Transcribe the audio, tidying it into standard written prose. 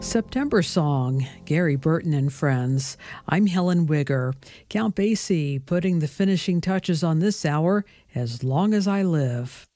September Song, Gary Burton and Friends. I'm Helen Wigger. Count Basie putting the finishing touches on this hour, As Long as I Live.